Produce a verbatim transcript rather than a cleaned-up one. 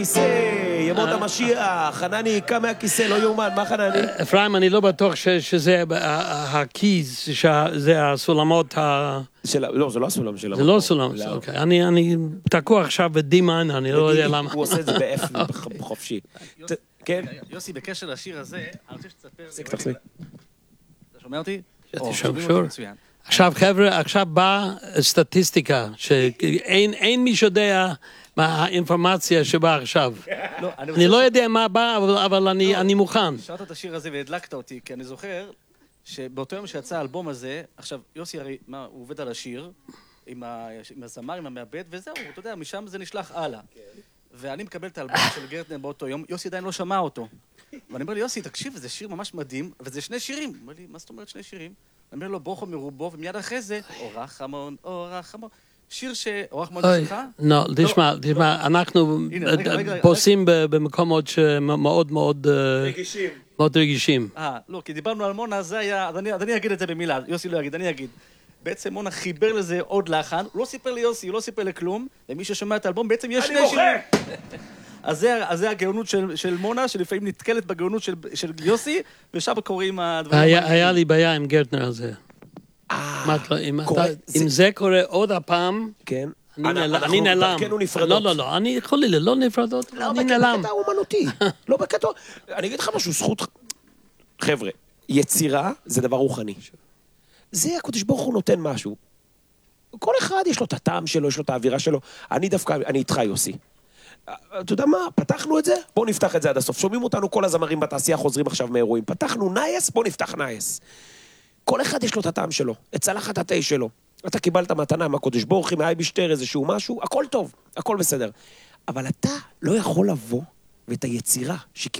ימות המשיח, חנני, קם מהכיסא, לא יאומן, מה חנני? אפרים, אני לא בטוח שזה הקיז, שזה הסולמות ה... לא, זה לא הסולם שלו. זה לא הסולם, אוקיי. אני תקוע עכשיו בדימן, אני לא יודע למה. הוא עושה את זה באף חופשי. כן? יוסי, בקשר לשיר הזה, אני רוצה שתספר... תפסיק, תפסיק. אתה שומע אותי? עכשיו חבר'ה, עכשיו באה סטטיסטיקה, שאין מי שיודע מה האינפורמציה שבאה עכשיו. אני לא יודע מה בא, אבל אני מוכן. שרת את השיר הזה והדלקת אותי, כי אני זוכר שבאותו יום שיצא האלבום הזה, עכשיו יוסי הרי, מה, הוא עובד על השיר, עם הזמר, עם המעבד, וזהו, אתה יודע, משם זה נשלח הלאה. ואני מקבל את האלבום של גרטנר באותו יום, יוסי עדיין לא שמע אותו. ואני אומר לי, יוסי, תקשיב, זה שיר ממש מדהים, וזה שני שירים. הוא אומר לי, מה זאת אומרת שני שירים? אני אומר לו, בוכו מרובו, ומיד אחרי זה, אורח המון, אורח המון. שיר ש... אורח המון שלך? לא, תשמע, תשמע, אנחנו פוסעים במקומות שמאוד מאוד... רגישים. מאוד רגישים. אה, לא, כי דיברנו על מונה, זה היה... אז אני אגיד את זה במילה, יוסי לא יגיד, אני אגיד. בעצם מונה חיבר לזה עוד לחן, הוא לא סיפר לי יוסי, הוא לא סיפר לכלום, ומי ששומע את האלבום בעצם יש שני שירים. אז זה הגאונות של מונה, שלפעמים נתקלת בגאונות של יוסי, ושם קוראים הדברים. היה לי בעיה עם גרטנר הזה. אם זה קורה עוד הפעם, אני נעלם. לא, לא, לא, אני יכול לי, לא נפרדות, אני נעלם. בקטע אומנותי, לא בקטע... אני אגיד לך משהו, זכות... חבר'ה, יצירה זה דבר רוחני. זה הקדוש ברוך הוא נותן משהו. כל אחד יש לו את הטעם שלו, יש לו את האווירה שלו. אני דווקא, אני איתך יוסי. אתה יודע מה, פתחנו את זה? בואו נפתח את זה עד הסוף. שומעים אותנו כל הזמרים בתעשייה חוזרים עכשיו מאירועים. פתחנו נייס, בואו נפתח נייס. כל אחד יש לו את הטעם שלו, את צלחת התה שלו. אתה קיבלת מתנה מהקדוש ברוך הוא, מהאייבשטר, איזשהו משהו, הכל טוב, הכל בסדר. אבל אתה לא יכול לבוא ואת היצירה שקיבלת,